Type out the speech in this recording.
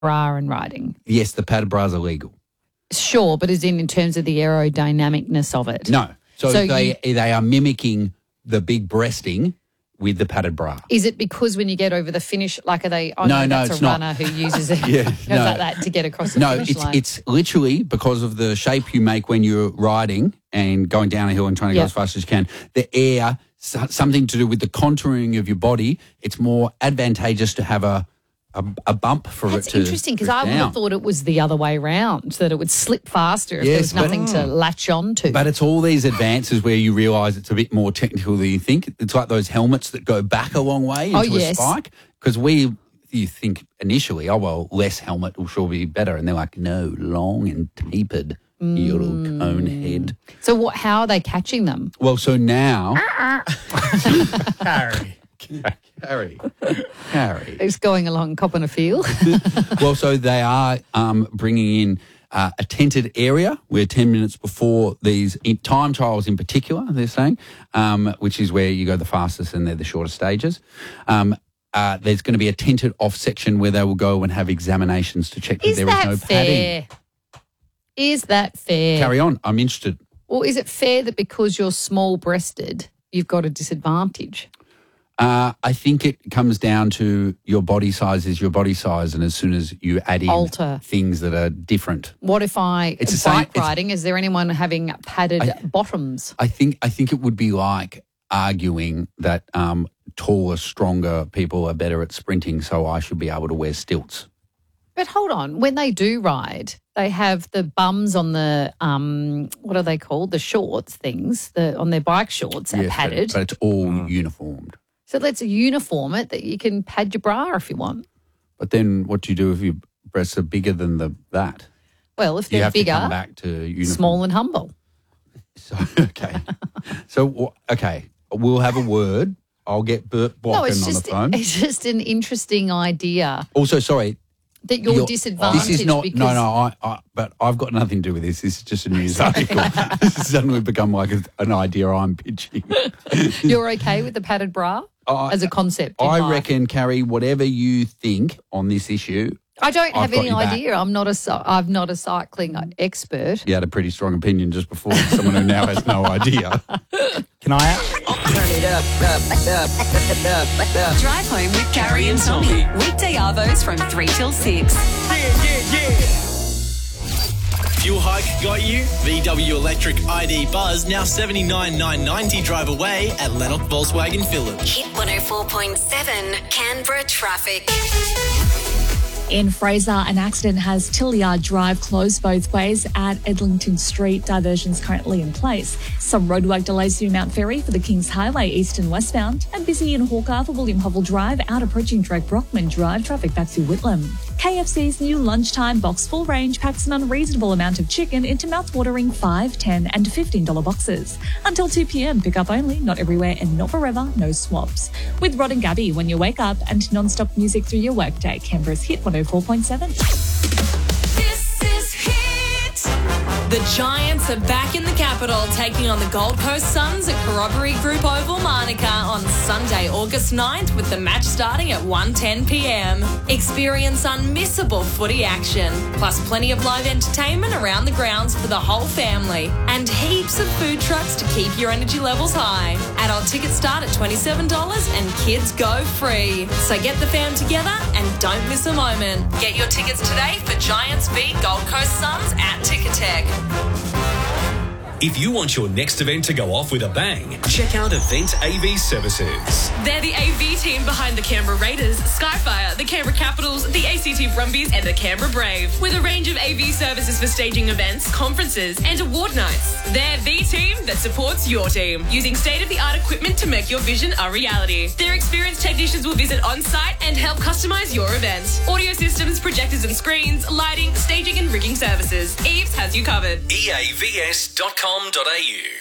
bra and riding? Yes, the padded bra is illegal. Sure, but as in terms of the aerodynamicness of it? No. So So they are mimicking the big breasting with the padded bra. Is it because when you get over the finish, like are they? Oh, No, that's it's a not. runner who uses it Yeah, goes no. like that to get across the finish line. It's literally because of the shape you make when you're riding and going down a hill and trying to go Yeah. as fast as you can. The air, something to do with the contouring of your body. It's more advantageous to have a bump for That's it to interesting because drift I would down. have thought it was the other way round, that it would slip faster if there Yes, was nothing to latch on to. But it's all these advances where you realise it's a bit more technical than you think. It's like those helmets that go back a long way into a spike. Because you think initially, oh, well, less helmet will sure be better. And they're like, no, long and tapered, your little cone head. So how are they catching them? Well, so now... Harry. Harry. It's going along copping a feel. Well, so they are bringing in a tented area where 10 minutes before these time trials in particular, they're saying, which is where you go the fastest and they're the shortest stages. There's going to be a tented off section where they will go and have examinations to check that there is no padding. Is that fair? Carry on. I'm interested. Or is it fair that because you're small-breasted, you've got a disadvantage? I think it comes down to your body size is your body size, and as soon as you add in Alter things that are different. What if It's the same- bike riding? Is there anyone having padded bottoms? I think it would be like arguing that taller, stronger people are better at sprinting, so I should be able to wear stilts. But hold on, when they do ride, they have the bums on the what are they called? The shorts things, on their bike shorts are Yes, padded. but it's all uniformed. So let's uniform it that you can pad your bra if you want. But then what do you do if your breasts are bigger than that? Well, if You they're have to come bigger, back to uniform. small and humble. So, okay. Okay, we'll have a word. I'll get Bert Blocken on the phone. It's just an interesting idea Also, sorry. that you're disadvantaged. This is not, because but I've got nothing to do with this. This is just a news article. This has suddenly become like an idea I'm pitching. you're okay with the padded bra as a concept. in I life? reckon, Carrie, whatever you think on this issue, I don't have got any your back. idea. I'm not a cycling expert. you had a pretty strong opinion just before. Someone who now has no idea. Can I? Drive home with Carrie and Tommy. Weekday arvos from 3 till 6. Fuel hike got you? VW Electric ID Buzz now $79,990 drive away at Lennox Volkswagen Village. Hit 104.7 Canberra traffic. In Fraser, an accident has Tillyard Drive closed both ways at Edlington Street. Diversions currently in place. Some roadwork delays through Mount Ferry for the Kings Highway east and westbound, and busy in Hawker for William Hovell Drive out approaching Drake Brockman Drive. Traffic back through Whitlam. KFC's new lunchtime box full range packs an unreasonable amount of chicken into mouth-watering $5, $10 and $15 boxes. Until 2 p.m, pick up only, not everywhere and not forever, no swaps. With Rod and Gabby when you wake up and non-stop music through your workday. Canberra's Hit 104.7. This is Hit. The Giants are back in the capital, taking on the Gold Coast Suns at Corroboree Group Oval, Monica, on Sunday, August 9th, with the match starting at 1:10 p.m. Experience unmissable footy action, plus plenty of live entertainment around the grounds for the whole family, and heaps of food trucks to keep your energy levels high. Adult tickets start at $27 and kids go free. So get the fam together and don't miss a moment. Get your tickets today for Giants v Gold Coast Suns at Ticketek. If you want your next event to go off with a bang, check out Event AV Services. They're the AV team behind the Canberra Raiders, Skyfire, the Canberra Capitals, the ACT Brumbies and the Canberra Brave. With a range of AV services for staging events, conferences and award nights. They're the team that supports your team, using state-of-the-art equipment to make your vision a reality. Their experienced technicians will visit on-site and help customise your event. Audio systems, projectors and screens, lighting, staging and rigging services. Eves has you covered. EAVS.com.au